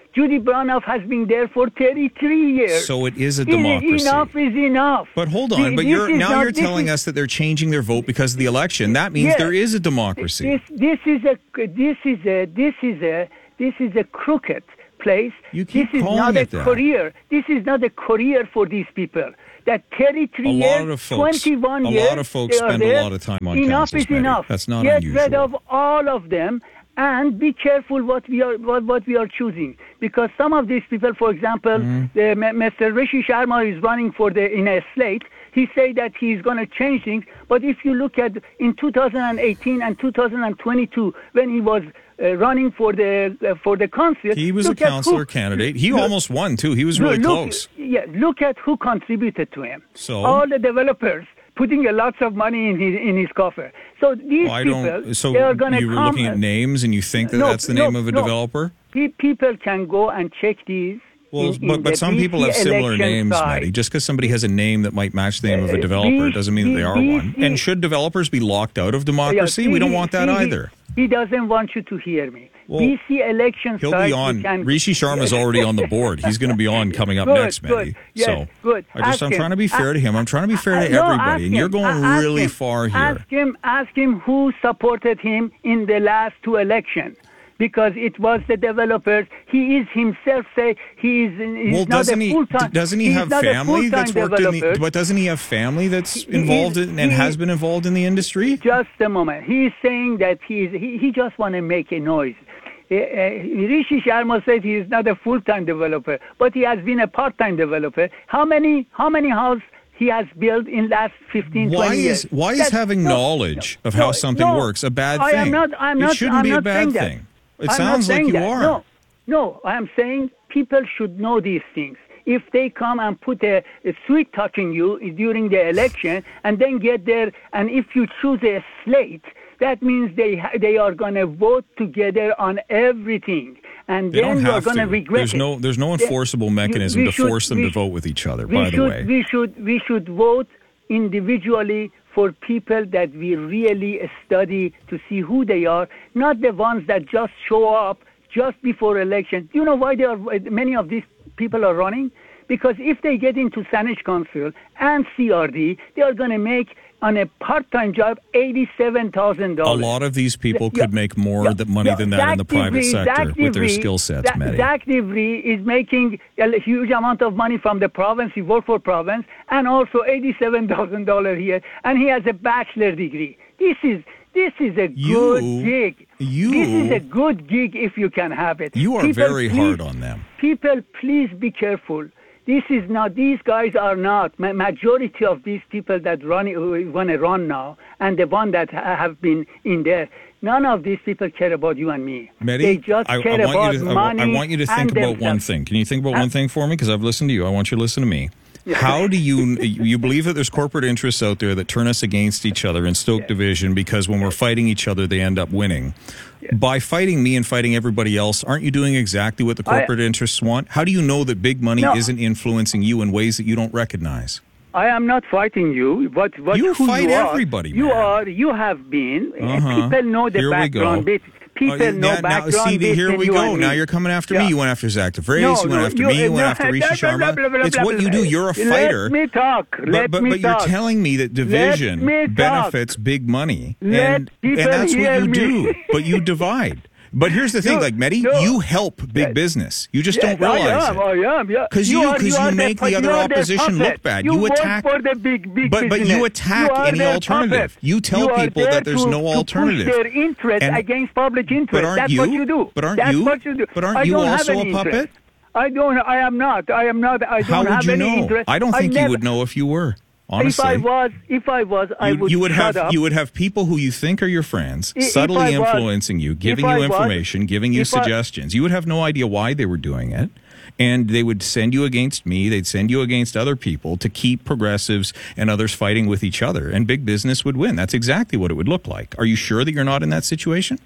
Judy Brownhoff has been there for thirty-three years. So it is a democracy. Enough is enough. But hold on, but This you're is now not- you're this telling is- us that they're changing their vote because of the election. That means Yes. there is a democracy. This this is a this is a this is a this is a crooked place. You keep this is calling not a it that. career. This is not a career for these people. That thirty-three A years, lot of folks, twenty-one a years, lot of folks they are spend a there. lot of time on Enough councils, is Mary. enough. That's not Get unusual. rid of all of them. And be careful what we are what, what we are choosing, because some of these people, for example, Mm. the, M- Mister Rishi Sharma is running for the in a slate. He say that he's going to change things, but if you look at in two thousand eighteen and two thousand twenty-two, when he was uh, running for the uh, for the council, He was a look at councillor who- candidate. He look- almost won too. He was really look, close. Yeah, look at who contributed to him. So? All the developers putting a lots of money in his in his coffer. So these Well, I people, don't. So they are going to you were come. looking at names, and you think that No, that's the no, name of a no. developer? Pe- People can go and check these. Well, in- in but but the some people B have C similar election names, site. Maddie. Just because somebody has a name that might match the name of a Uh, developer B- doesn't mean that they are B- one. And should developers be locked out of democracy? Yeah, we don't see, want that see, he- either. He doesn't want you to hear me. Well, B C election He'll site, be you on. can- Rishi Sharma's already on the board. He's going to be on coming up Good, next, good. Maddie. Yes, so good. I just Ask I'm him. trying to be fair to him. I'm trying to be fair to No, ask everybody, and you're him. going Ask really him. far here. Ask him. Ask him who supported him in the last two elections. Because it was the developers. He is himself say he is he's Well, not doesn't a he? full-time. Doesn't he he's have not a family that's full-time worked in the? developer. But doesn't he have family that's He- involved he- in, and he- has been involved in the industry? Just a moment. He is saying that he is, he, he just want to make a noise. Uh, uh, Rishi Sharma said he is not a full-time developer, but he has been a part-time developer. How many how many houses he has built in last fifteen, Why twenty years? is why is That's- having no, knowledge of no, how something no, works a bad I thing? am not. I'm it not. shouldn't I'm be not a bad saying that. thing. It I'm sounds not like saying you that. are. No, no. I'm saying people should know these things. If they come and put a, a sweet touching you during the election, and then get there, and if you choose a slate, that means they ha- they are going to vote together on everything, and They then don't you are have going to. to regret There's it. no there's no They- enforceable mechanism we to should- force them we to sh- vote with each other. we By should, the way, we should we should vote individually for people that we really study to see who they are, not the ones that just show up just before election. Do you know why they are? Many of these people are running because if they get into Saanich Council and C R D, they are going to make on a part-time job eighty-seven thousand a dollars. lot of these people Yeah, could make more yeah, th- money yeah, than that in the Zach private DeVries- sector Zach with their DeVries- skill sets, Zach, Maddie. Zach DeVries is making a huge amount of money from the province. He worked for province and also eighty-seven thousand dollars here, and he has a bachelor degree. This is this is a You- good gig. you- this is a good gig if you can have it. You are People, very please- hard on them. People, please be careful. This is not, these guys are not, ma- majority of these people that run, want to run now, and the one that ha- have been in there, none of these people care about you and me. Maddie, they just I, care I want about you to, I, money I want you to think and about one themselves. thing. Can you think about Huh? one thing for me? Because I've listened to you. I want you to listen to me. How do you you believe that there's corporate interests out there that turn us against each other and stoke division because when we're fighting each other, they end up winning? By fighting me and fighting everybody else, aren't you doing exactly what the I- corporate interests want? How do you know that big money No. isn't influencing you in ways that you don't recognize? I am not fighting you. What, what, You who fight you are, everybody, You man. are, you have been. uh, Uh-huh. People know the Here we go. background bit. People Oh, know yeah, now, background see, bit here than we you go. and Now me. you're coming after Yeah. me. You went after Zach DeVries. No, you went no, after you- me. You went no, after Rishi blah, blah, Sharma. blah, blah, It's blah, what you blah. do. You're a Let fighter. me talk. But, Let but, me but you're talk. telling me that division me talk. benefits big money, Let and people and that's what hear you me. do. But you divide. But here's the thing, No, like Mehdi, no. you help big business. You just Yes, don't realize I am, it. I am, yeah. Because you, are- because you, are make the, you other are opposition puppet. look bad. You, You work attack, for the big, big but but you business. attack You are any their alternative. puppet. You tell You are people there that there's to- no to push alternative. their interest And- against public interest. But aren't That's you? what you do. But aren't That's you? What you do. But aren't I you don't have also any a puppet? interest. I don't. I am not. I am not. I don't How would have you any know? interest. I don't think never, you would know if you were. Honestly, If I was, if I was, I you, would. you would shut have up. you would have people who you think are your friends I- if subtly I was- influencing you, giving if you I was- information, giving you if I- suggestions. You would have no idea why they were doing it. And they would send you against me. They'd send you against other people to keep progressives and others fighting with each other. And big business would win. That's exactly what it would look like. Are you sure that you're not in that situation?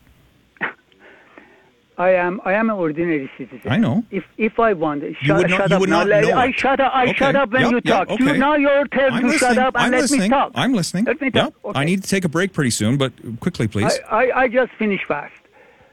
I am. I am an ordinary citizen. I know. If if I want, shut, would not- shut you up would now. not Let- know I it. shut up. I Okay. shut up when Yep, you yep, talk. okay. You, now your turn I'm to listening. shut up and I'm let listening. me talk. I'm listening. Let me Yep. talk. Okay. I need to take a break pretty soon, but quickly, please. I, I, I just finished fast.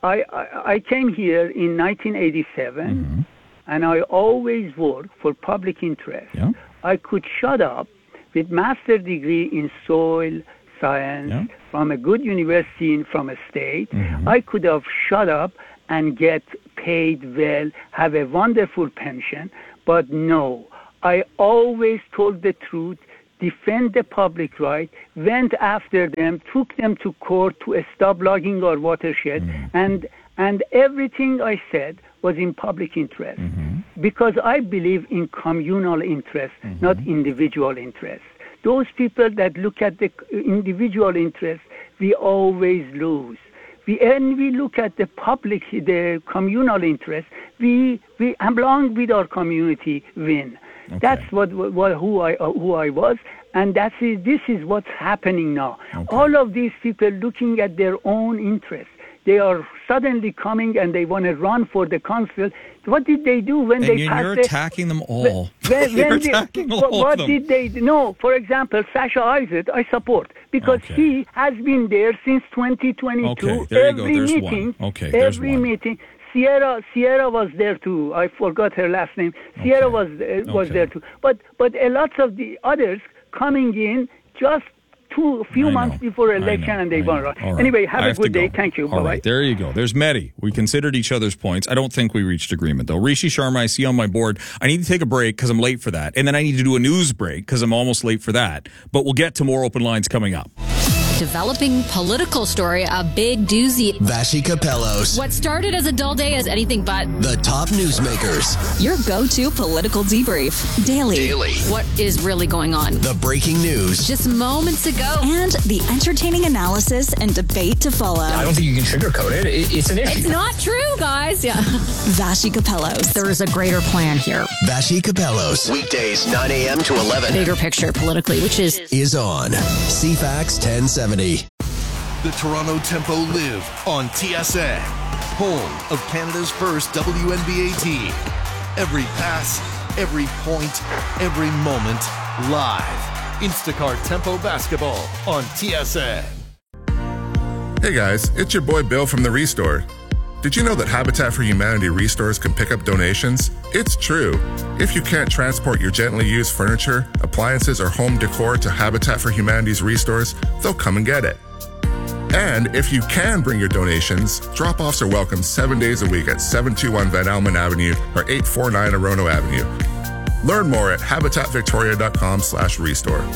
I, I, I came here in nineteen eighty-seven, mm-hmm. and I always worked for public interest. Yeah. I could shut up with master's degree in soil science yeah. from a good university and from a state. Mm-hmm. I could have shut up and get paid well, have a wonderful pension, but no. I always told the truth, defend the public right, went after them, took them to court to stop logging our watershed, mm-hmm. and and everything I said was in public interest, mm-hmm. because I believe in communal interest, mm-hmm. not individual interest. Those people that look at the individual interest, we always lose. We, and we look at the public, the communal interest, we, we along with our community, win. Okay. That's what, what who I uh, who I was, and that's it. This is what's happening now. Okay. All of these people looking at their own interests. They are suddenly coming and they want to run for the council. What did they do when and they you're, passed? You're the, attacking them all. When, you're when attacking they, all what of them. did they do? No, for example, Sasha Isaac, I support because okay. he has been there since twenty twenty-two. Okay, there every you go. There's meeting, one. Okay, there's every one. meeting. Sierra Sierra was there too. I forgot her last name. Sierra okay. was uh, was okay. there too. But but a lot of the others coming in just two a few I months know. before election know. and they won. Right. Anyway, have I a have good day. Go. Thank you. All Bye-bye. right, there you go. There's Mehdi. We considered each other's points. I don't think we reached agreement though. Rishi Sharma, I see on my board. I need to take a break because I'm late for that, and then I need to do a news break because I'm almost late for that. But we'll get to more open lines coming up. Developing political story, a big doozy. Vassy Capellos. What started as a dull day is anything but. The top newsmakers. Your go-to political debrief. Daily. Daily. What is really going on? The breaking news. Just moments ago. And the entertaining analysis and debate to follow. I don't think you can sugarcoat it. It's an issue. It's not true, guys. Yeah. Vassy Capellos. There is a greater plan here. Vassy Capellos. Weekdays, nine a.m. to eleven. Bigger picture politically, which is... Is on C FAX ten seventy. The Toronto Tempo live on T S A, home of Canada's first W N B A team. Every pass, every point, every moment, live. Instacart Tempo Basketball on T S A. Hey guys, it's your boy Bill from The Restore. Did you know that Habitat for Humanity Restores can pick up donations? It's true. If you can't transport your gently used furniture, appliances, or home decor to Habitat for Humanity's Restores, they'll come and get it. And if you can bring your donations, drop-offs are welcome seven days a week at seven two one Van Almen Avenue or eight four nine Orono Avenue. Learn more at habitat victoria dot com slash restore.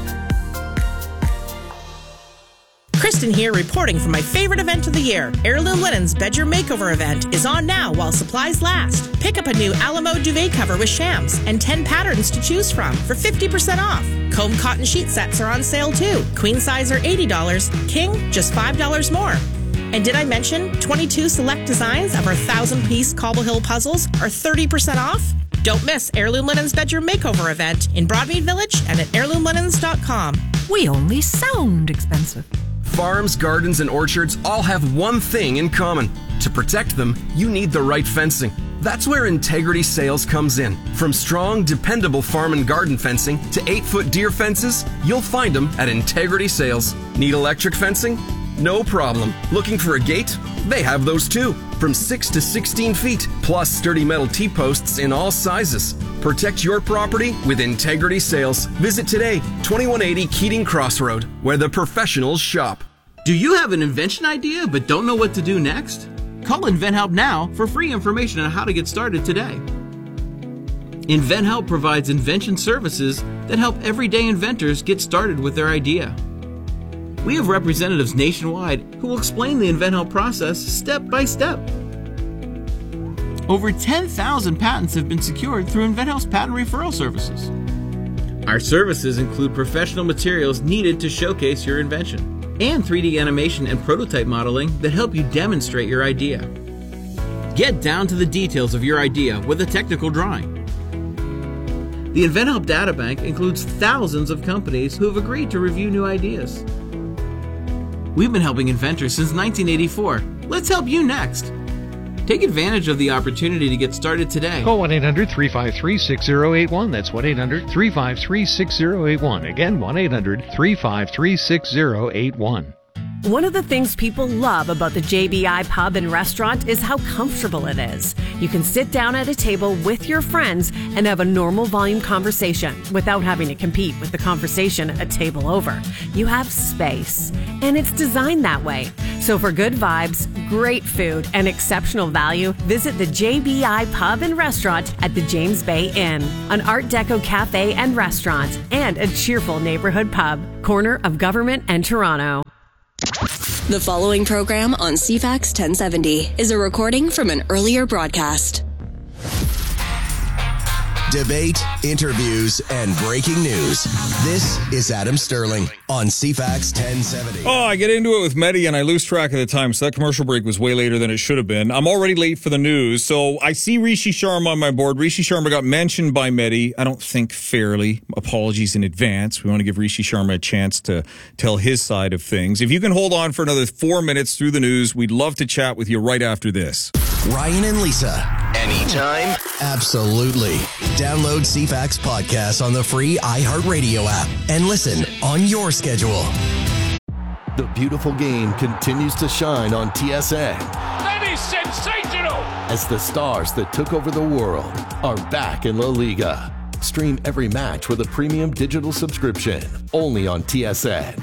Kristen here, reporting from my favorite event of the year. Heirloom Linen's Bedroom Makeover event is on now while supplies last. Pick up a new Alamo duvet cover with shams and ten patterns to choose from for fifty percent off. Comb cotton sheet sets are on sale too. Queen size are eighty dollars, king just five dollars more. And did I mention twenty-two select designs of our thousand-piece Cobble Hill puzzles are thirty percent off? Don't miss Heirloom Linen's Bedroom Makeover event in Broadmead Village and at heirloom linens dot com. We only sound expensive. Farms, gardens, and orchards all have one thing in common. To protect them, you need the right fencing. That's where Integrity Sales comes in. From strong, dependable farm and garden fencing to eight-foot deer fences, you'll find them at Integrity Sales. Need electric fencing? No problem. Looking for a gate? They have those too. From six to sixteen feet, plus sturdy metal T-posts in all sizes. Protect your property with Integrity Sales. Visit today, twenty-one eighty Keating Crossroad, where the professionals shop. Do you have an invention idea but don't know what to do next? Call InventHelp now for free information on how to get started today. InventHelp provides invention services that help everyday inventors get started with their idea. We have representatives nationwide who will explain the InventHelp process step by step. Over ten thousand patents have been secured through InventHelp's patent referral services. Our services include professional materials needed to showcase your invention, and three D animation and prototype modeling that help you demonstrate your idea. Get down to the details of your idea with a technical drawing. The InventHelp Databank includes thousands of companies who have agreed to review new ideas. We've been helping inventors since nineteen eighty-four. Let's help you next. Take advantage of the opportunity to get started today. Call one eight hundred three five three six zero eight one. That's one eight hundred three five three six zero eight one. Again, one eight hundred three five three six zero eight one. One of the things people love about the J B I Pub and Restaurant is how comfortable it is. You can sit down at a table with your friends and have a normal volume conversation without having to compete with the conversation a table over. You have space, and it's designed that way. So for good vibes, great food, and exceptional value, visit the J B I Pub and Restaurant at the James Bay Inn, an Art Deco cafe and restaurant, and a cheerful neighborhood pub, corner of Government and Toronto. The following program on C FAX ten seventy is a recording from an earlier broadcast. Debate, interviews, and breaking news. This is Adam Sterling on C FAX ten seventy. Oh, I get into it with Mehdi and I lose track of the time, so that commercial break was way later than it should have been. I'm already late for the news, so I see Rishi Sharma on my board. Rishi Sharma got mentioned by Mehdi, I don't think fairly. Apologies in advance. We want to give Rishi Sharma a chance to tell his side of things. If you can hold on for another four minutes through the news, we'd love to chat with you right after this. Ryan and Lisa. Anytime? Absolutely. Download C FAX Podcast on the free iHeartRadio app and listen on your schedule. The beautiful game continues to shine on T S A. That is sensational! As the stars that took over the world are back in La Liga. Stream every match with a premium digital subscription, only on T S A.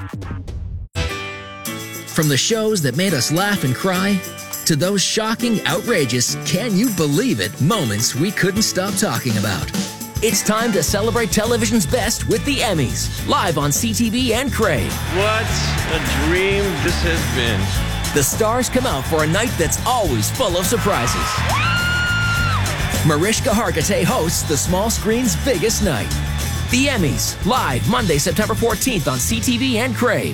From the shows that made us laugh and cry, to those shocking, outrageous, can you believe it moments we couldn't stop talking about. It's time to celebrate television's best with the Emmys, live on C T V and Crave. What a dream this has been. The stars come out for a night that's always full of surprises. Mariska Hargitay hosts the small screen's biggest night. The Emmys, live Monday, September fourteenth on C T V and Crave.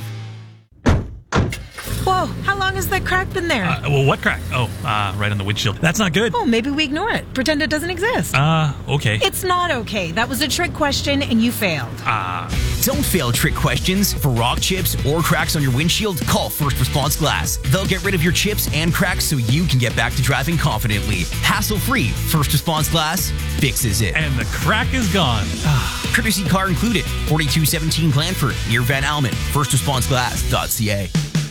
Whoa, how long has that crack been there? Uh, well, what crack? Oh, uh, right on the windshield. That's not good. Oh, maybe we ignore it. Pretend it doesn't exist. Uh, okay. It's not okay. That was a trick question and you failed. Ah. Uh. Don't fail trick questions. For rock chips or cracks on your windshield, call First Response Glass. They'll get rid of your chips and cracks so you can get back to driving confidently. Hassle-free. First Response Glass fixes it. And the crack is gone. Courtesy car included. forty-two seventeen Glanford, near Van Almen. first response glass dot c a.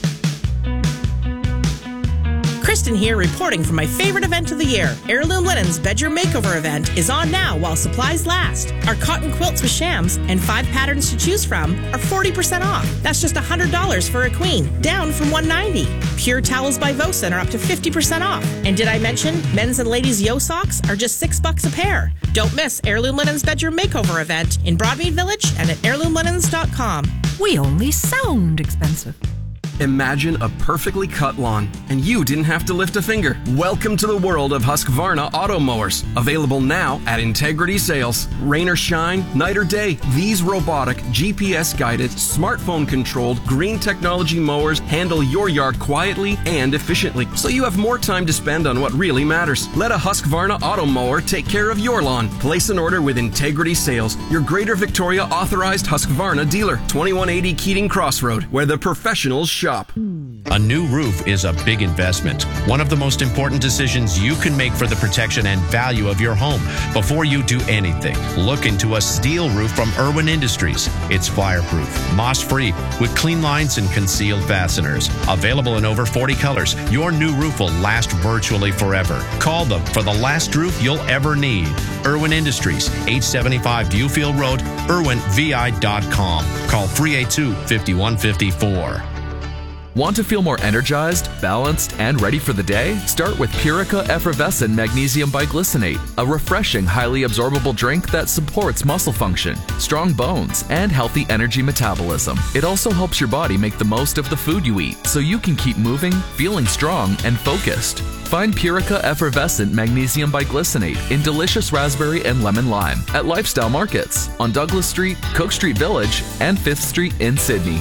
Kristen here, reporting from my favorite event of the year. Heirloom Linens Bedroom Makeover event is on now while supplies last. Our cotton quilts with shams and five patterns to choose from are forty percent off. That's just one hundred dollars for a queen, down from one hundred ninety dollars. Pure towels by Vosen are up to fifty percent off. And did I mention men's and ladies' yo socks are just six bucks a pair? Don't miss Heirloom Linens Bedroom Makeover event in Broadmead Village and at heirloom linens dot com. We only sound expensive. Imagine a perfectly cut lawn, and you didn't have to lift a finger. Welcome to the world of Husqvarna auto mowers. Available now at Integrity Sales. Rain or shine, night or day, these robotic, G P S-guided, smartphone-controlled, green technology mowers handle your yard quietly and efficiently, so you have more time to spend on what really matters. Let a Husqvarna auto mower take care of your lawn. Place an order with Integrity Sales, your Greater Victoria authorized Husqvarna dealer. twenty-one eighty Keating Crossroad, where the professionals shop. A new roof is a big investment, one of the most important decisions you can make for the protection and value of your home. Before you do anything, look into a steel roof from Irwin Industries. It's fireproof, moss-free, with clean lines and concealed fasteners. Available in over forty colors, your new roof will last virtually forever. Call them for the last roof you'll ever need. Irwin Industries, eight seventy-five Viewfield Road, irwin v i dot com. Call three eight two, five one five four. Want to feel more energized, balanced, and ready for the day? Start with Purica Effervescent Magnesium Biglycinate, a refreshing, highly absorbable drink that supports muscle function, strong bones, and healthy energy metabolism. It also helps your body make the most of the food you eat, so you can keep moving, feeling strong, and focused. Find Purica Effervescent Magnesium Biglycinate in delicious raspberry and lemon lime at Lifestyle Markets on Douglas Street, Cook Street Village, and fifth Street in Sydney.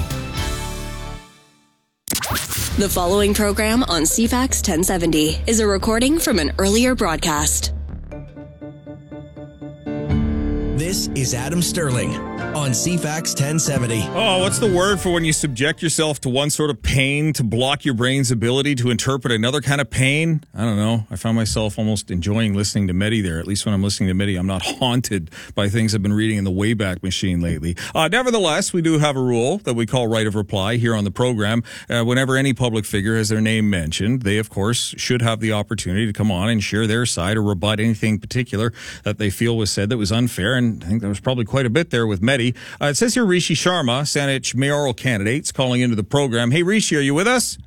The following program on C FAX ten seventy is a recording from an earlier broadcast. This This is Adam Sterling on C FAX ten seventy. Oh, what's the word for when you subject yourself to one sort of pain to block your brain's ability to interpret another kind of pain? I don't know. I found myself almost enjoying listening to Mehdi there. At least when I'm listening to Mehdi, I'm not haunted by things I've been reading in the Wayback Machine lately. Uh, nevertheless, we do have a rule that we call right of reply here on the program. Uh, whenever any public figure has their name mentioned, they, of course, should have the opportunity to come on and share their side or rebut anything particular that they feel was said that was unfair. And I think there was probably quite a bit there with Mehdi. Uh, it says here Rishi Sharma, Saanich mayoral candidate, calling into the program. Hey, Rishi, are you with us?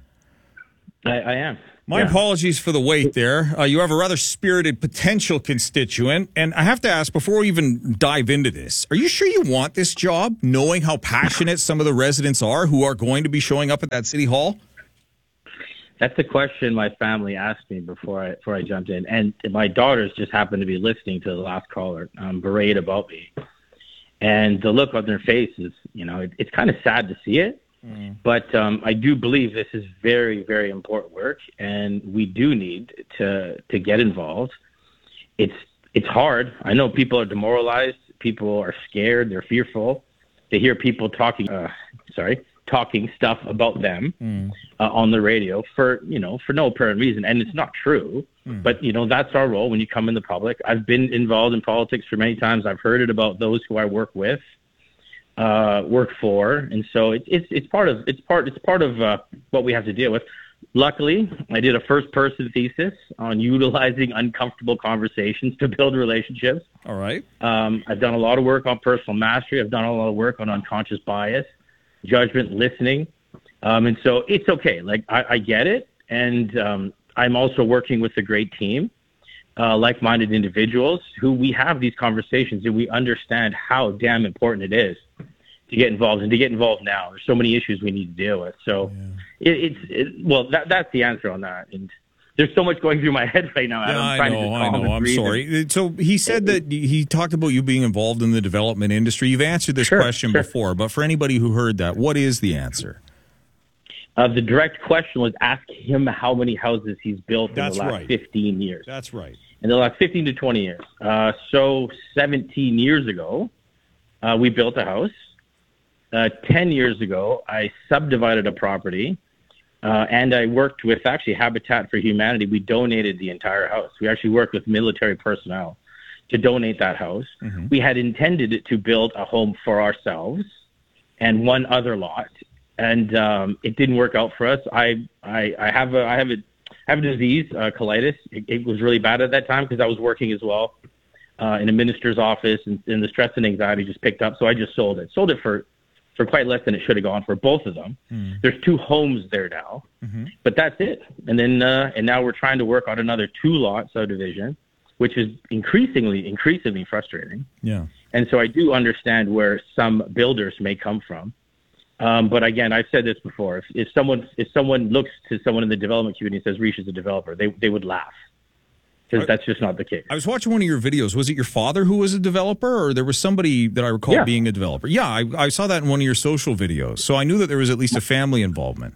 I, I am. My yeah. apologies for the wait there. Uh, you have a rather spirited potential constituent. And I have to ask, before we even dive into this, are you sure you want this job, knowing how passionate some of the residents are who are going to be showing up at that city hall? That's the question my family asked me before I before I jumped in. And my daughters just happened to be listening to the last caller um, berate about me. And the look on their faces, you know, it, it's kind of sad to see it. Mm. But um, I do believe this is very, very important work, and we do need to to get involved. It's it's hard. I know people are demoralized. People are scared. They're fearful. They hear people talking. Uh, sorry. talking stuff about them mm. uh, on the radio for, you know, for no apparent reason. And it's not true, mm. but, you know, that's our role when you come in the public. I've been involved in politics for many times. I've heard it about those who I work with, uh, work for. And so it, it's, it's part of, it's part, it's part of uh, what we have to deal with. Luckily, I did a first person thesis on utilizing uncomfortable conversations to build relationships. All right. Um, I've done a lot of work on personal mastery. I've done a lot of work on unconscious bias, judgment, listening. Um, and so it's okay. Like, I, I get it. And um, I'm also working with a great team, uh, like-minded individuals who we have these conversations and we understand how damn important it is to get involved and to get involved now. There's so many issues we need to deal with. So yeah. it, it's, it, well, that, that's the answer on that. And there's so much going through my head right now. Yeah, I'm I know, I know. I'm sorry. So he said that he talked about you being involved in the development industry. You've answered this sure, question sure. before, but for anybody who heard that, what is the answer? Uh, the direct question was ask him how many houses he's built That's in the last right. fifteen years. That's right. In the last fifteen to twenty years. Uh, so seventeen years ago, uh, we built a house. Uh, ten years ago, I subdivided a property. Uh, and I worked with actually Habitat for Humanity. We donated the entire house. We actually worked with military personnel to donate that house. Mm-hmm. We had intended to build a home for ourselves and one other lot, and um, it didn't work out for us. I I, I have a I have a I have a disease, uh, colitis. It, it was really bad at that time because I was working as well uh, in a minister's office, and, and the stress and anxiety just picked up. So I just sold it. Sold it for. for quite less than it should have gone for both of them. Mm. There's two homes there now, mm-hmm. but that's it. And then, uh, and now we're trying to work on another two lot subdivision, which is increasingly, increasingly frustrating. Yeah. And so I do understand where some builders may come from. Um, but again, I've said this before, if, if someone, if someone looks to someone in the development community and says, Rish is a developer, they, they would laugh. Because that's just not the case. I was watching one of your videos. Was it your father who was a developer, or there was somebody that I recall yeah. being a developer? Yeah, I, I saw that in one of your social videos. So I knew that there was at least a family involvement.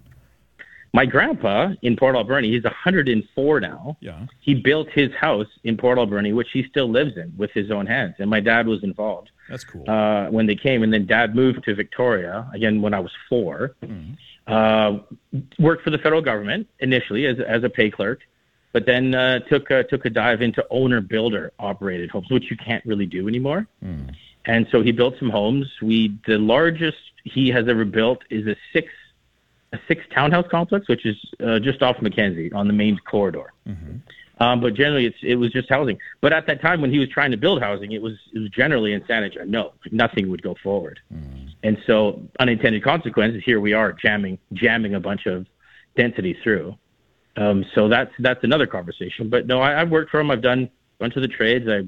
My grandpa in Port Alberni, he's one hundred four now. Yeah. He built his house in Port Alberni, which he still lives in with his own hands. And my dad was involved. That's cool. Uh, when they came, and then dad moved to Victoria, again, when I was four. Mm-hmm. Uh, worked for the federal government initially as, as a pay clerk. But then uh, took a, took a dive into owner-builder operated homes, which you can't really do anymore. Mm. And so he built some homes. We the largest he has ever built is a six a six townhouse complex, which is uh, just off Mackenzie on the main corridor. Mm-hmm. Um, but generally, it's it was just housing. But at that time, when he was trying to build housing, it was it was generally in Saanich. No, nothing would go forward. Mm. And so unintended consequences. Here we are jamming jamming a bunch of density through. Um, so that's that's another conversation. But no, I, I've worked for him. I've done a bunch of the trades. I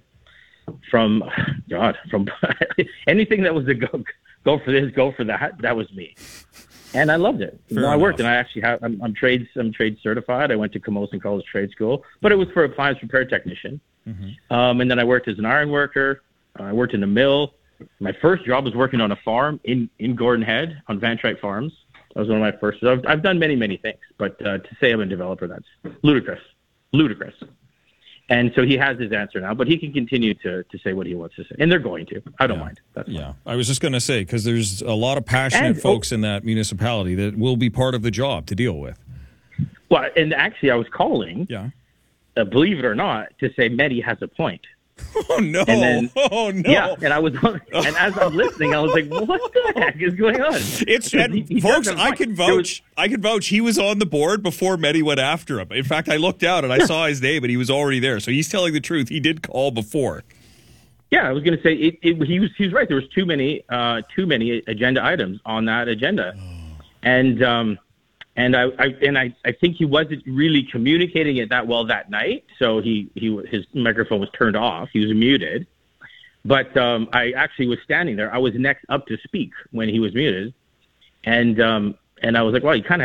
from God from anything that was a go go for this, go for that. That was me, and I loved it. You know, I worked, and I actually have. I'm, I'm trades. I'm trade certified. I went to Camosun College Trade School, but it was for appliance repair technician. Mm-hmm. Um, and then I worked as an iron worker. Uh, I worked in a mill. My first job was working on a farm in in Gordon Head on Van Trite Farms. That was one of my first. I've, I've done many, many things, but uh, to say I'm a developer, that's ludicrous, ludicrous. And so he has his answer now, but he can continue to, to say what he wants to say. And they're going to. I don't yeah. mind. That's yeah. Fine. I was just going to say, because there's a lot of passionate and, folks oh, in that municipality that will be part of the job to deal with. Well, and actually I was calling, yeah. uh, believe it or not, to say Mehdi has a point. Oh, no. And then, oh, no. Yeah, and I was, and as I'm listening, I was like, what the heck is going on? It's and he, he folks, I can vouch. Was, I can vouch. He was on the board before Mehdi went after him. In fact, I looked out and I saw his name, and he was already there. So he's telling the truth. He did call before. Yeah, I was going to say it, it, he was. He was right. There was too many, uh, too many agenda items on that agenda, and um, and I, I and I, I think he wasn't really communicating it that well that night. So he, he his microphone was turned off. He was muted. But um, I actually was standing there. I was next up to speak when he was muted, and um, and I was like, well, you kind of